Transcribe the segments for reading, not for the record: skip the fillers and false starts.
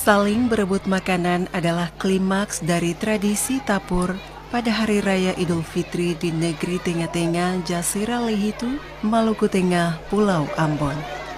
Saling berebut makanan adalah klimaks dari tradisi tapur pada Hari Raya Idul Fitri di negeri Tengah-Tengah Jasira Lehitu, Maluku Tengah, Pulau Ambon.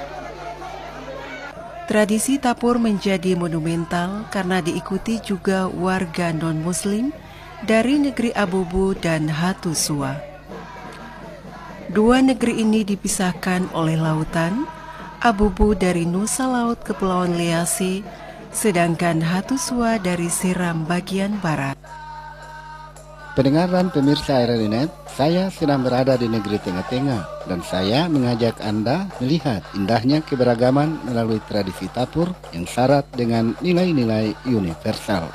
Tradisi tapur menjadi monumental karena diikuti juga warga non-muslim dari negeri Abubu dan Hatusua. Dua negeri ini dipisahkan oleh lautan, Abubu dari Nusa Laut Kepulauan Lease, sedangkan Hatusua dari Seram bagian barat. Pendengar dan pemirsa RRI.net, saya sedang berada di negeri Tengah-Tengah dan saya mengajak Anda melihat indahnya keberagaman melalui tradisi tapur yang syarat dengan nilai-nilai universal.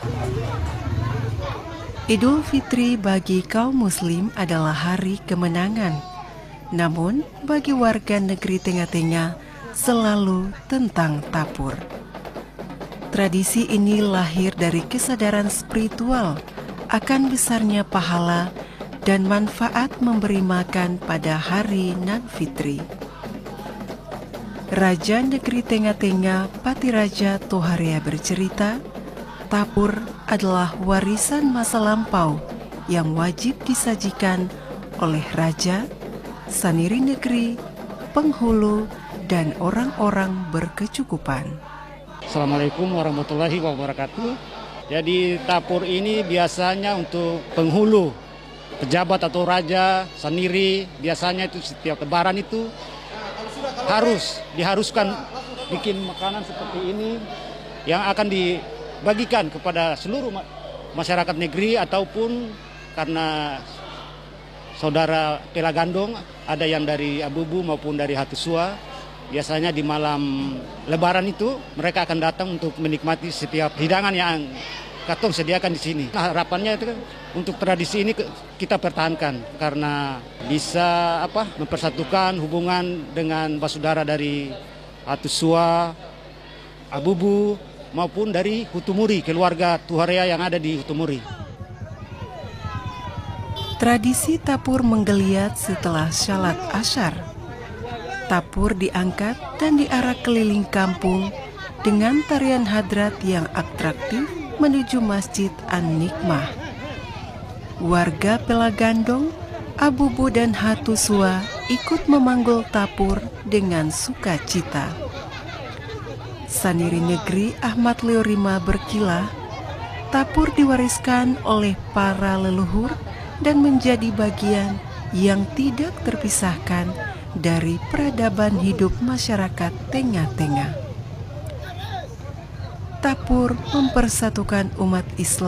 Idul Fitri bagi kaum muslim adalah hari kemenangan. Namun bagi warga negeri Tengah-Tengah selalu tentang tapur. Tradisi ini lahir dari kesadaran spiritual akan besarnya pahala dan manfaat memberi makan pada hari nan fitri. Raja negeri Tengah-Tengah Patiraja Toharea bercerita, tapur adalah warisan masa lampau yang wajib disajikan oleh raja, saniri negeri, penghulu, dan orang-orang berkecukupan. Assalamualaikum warahmatullahi wabarakatuh. Jadi tapur ini biasanya untuk penghulu, pejabat atau raja, saniri, biasanya itu setiap lebaran itu diharuskan bikin makanan seperti ini yang akan dibagikan kepada seluruh masyarakat negeri ataupun karena saudara Pelagandong, ada yang dari Abubu maupun dari Hatusua. Biasanya di malam lebaran itu mereka akan datang untuk menikmati setiap hidangan yang katong sediakan di sini. Nah, harapannya itu kan untuk tradisi ini kita pertahankan karena bisa mempersatukan hubungan dengan saudara dari Hatusua, Abubu maupun dari Hutumuri, keluarga Toharea yang ada di Hutumuri. Tradisi tapur menggeliat setelah Shalat Asyar. Tapur diangkat dan diarak keliling kampung dengan tarian hadrat yang atraktif menuju Masjid An-Nikmah. Warga Pelagandong, Abubu dan Hatusua ikut memanggul tapur dengan sukacita. Saniri negeri Ahmad Leorima berkilah, tapur diwariskan oleh para leluhur dan menjadi bagian yang tidak terpisahkan dari peradaban hidup masyarakat Tengah-Tengah. Tapur mempersatukan umat Islam